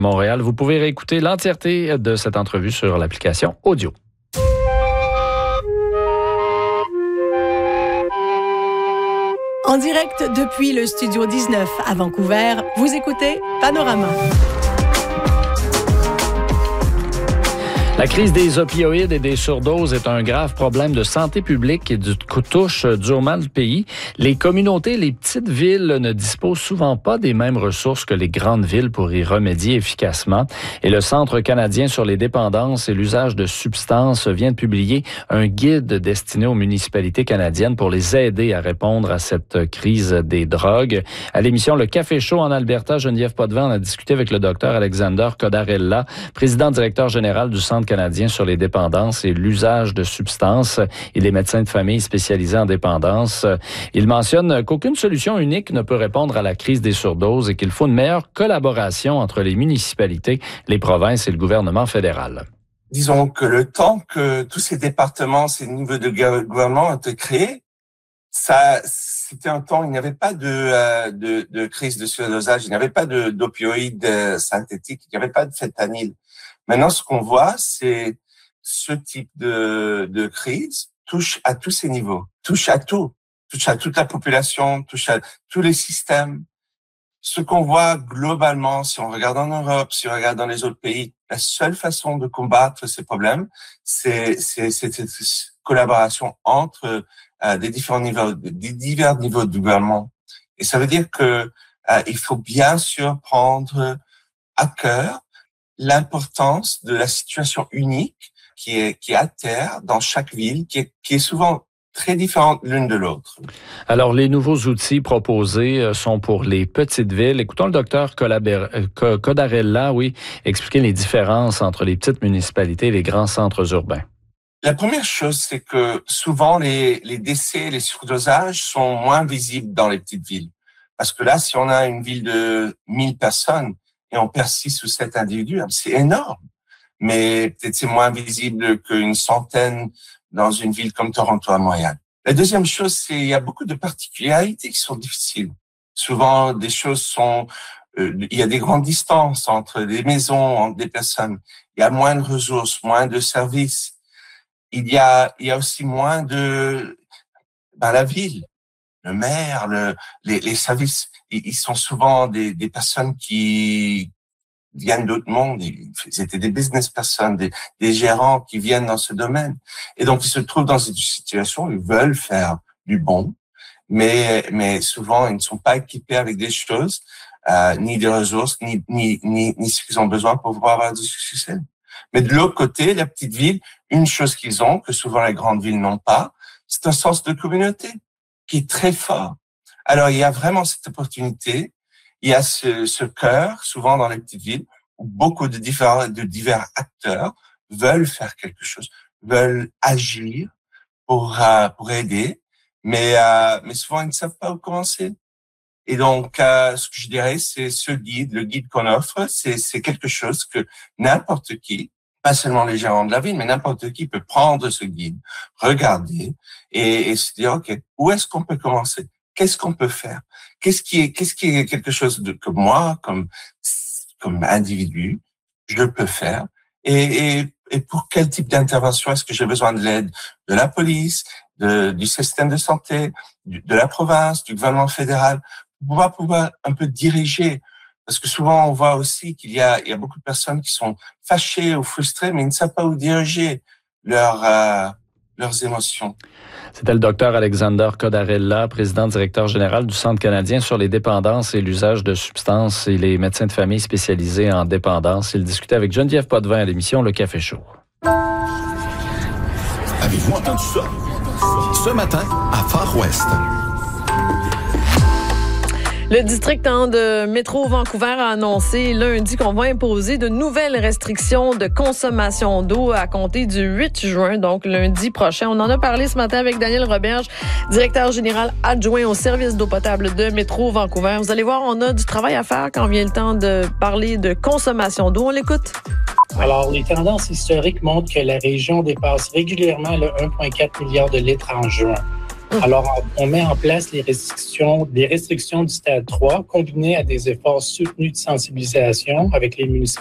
Montréal. Vous pouvez réécouter l'entièreté de cette entrevue sur l'application audio. En direct depuis le Studio 19 à Vancouver, vous écoutez Panorama. La crise des opioïdes et des surdoses est un grave problème de santé publique qui touche durement le pays. Les communautés, les petites villes ne disposent souvent pas des mêmes ressources que les grandes villes pour y remédier efficacement. Et le Centre canadien sur les dépendances et l'usage de substances vient de publier un guide destiné aux municipalités canadiennes pour les aider à répondre à cette crise des drogues. À l'émission Le Café Chaud en Alberta, Geneviève Potvin a discuté avec le docteur Alexander Codarella, président-directeur général du Centre canadien sur les dépendances et l'usage de substances. Il est médecin de famille spécialisé en dépendance. Il mentionne qu'aucune solution unique ne peut répondre à la crise des surdoses et qu'il faut une meilleure collaboration entre les municipalités, les provinces et le gouvernement fédéral. Disons que le temps que tous ces départements, ces niveaux de gouvernement ont été créés, c'était un temps où il n'y avait pas de crise de surdosage, il n'y avait pas d'opioïdes synthétiques, il n'y avait pas de fentanyl. Maintenant, ce qu'on voit, c'est ce type de crise touche à tous ces niveaux, touche à tout, touche à toute la population, touche à tous les systèmes. Ce qu'on voit globalement, si on regarde en Europe, si on regarde dans les autres pays, la seule façon de combattre ces problèmes, c'est cette collaboration entre des divers niveaux de gouvernement. Et ça veut dire que il faut bien sûr prendre à cœur l'importance de la situation unique qui est à terre dans chaque ville, qui est souvent très différente l'une de l'autre. Alors, les nouveaux outils proposés sont pour les petites villes. Écoutons le docteur Codarella, expliquer les différences entre les petites municipalités et les grands centres urbains. La première chose, c'est que souvent les décès, les surdosages sont moins visibles dans les petites villes. Parce que là, si on a une ville de 1000 personnes, et on perd 6 ou 7 individus, c'est énorme. Mais peut-être c'est moins visible qu'une centaine dans une ville comme Toronto à Montréal. La deuxième chose, c'est il y a beaucoup de particularités qui sont difficiles. Souvent, des choses il y a des grandes distances entre des maisons, entre des personnes. Il y a moins de ressources, moins de services. Il y a aussi moins la ville. Le maire, les services, ils sont souvent des personnes qui viennent d'autres mondes. Ils étaient des business personnes, des gérants qui viennent dans ce domaine. Et donc, ils se trouvent dans une situation où ils veulent faire du bon, mais souvent, ils ne sont pas équipés avec des choses, ni des ressources, ni ce qu'ils ont besoin pour pouvoir avoir du succès. Mais de l'autre côté, la petite ville, une chose qu'ils ont, que souvent les grandes villes n'ont pas, c'est un sens de communauté qui est très fort. Alors, il y a vraiment cette opportunité. Il y a ce cœur, souvent dans les petites villes, où beaucoup de divers acteurs veulent faire quelque chose, veulent agir pour aider, mais souvent ils ne savent pas où commencer. Et donc, ce que je dirais, c'est le guide qu'on offre, c'est quelque chose que n'importe qui, pas seulement les gérants de la ville, mais n'importe qui peut prendre ce guide, regarder et se dire, OK, où est-ce qu'on peut commencer? Qu'est-ce qu'on peut faire? Qu'est-ce qui est quelque chose que moi, comme individu, je peux faire? Et pour quel type d'intervention est-ce que j'ai besoin de l'aide de la police, du système de santé, de la province, du gouvernement fédéral, pour pouvoir un peu diriger? Parce que souvent, on voit aussi qu'il y a beaucoup de personnes qui sont fâchées ou frustrées, mais ils ne savent pas où diriger leurs émotions. C'était le docteur Alexander Codarella, président-directeur général du Centre canadien sur les dépendances et l'usage de substances. Il est médecin de famille spécialisé en dépendance. Il discutait avec Geneviève Potvin à l'émission Le Café Chaud. Avez-vous entendu ça? Ce matin, à Far West. Le district de métro Vancouver a annoncé lundi qu'on va imposer de nouvelles restrictions de consommation d'eau à compter du 8 juin, donc lundi prochain. On en a parlé ce matin avec Daniel Roberge, directeur général adjoint au service d'eau potable de métro Vancouver. Vous allez voir, on a du travail à faire quand vient le temps de parler de consommation d'eau. On l'écoute. Alors, les tendances historiques montrent que la région dépasse régulièrement le 1,4 milliard de litres en juin. Alors, on met en place des restrictions du stade 3 combinées à des efforts soutenus de sensibilisation avec les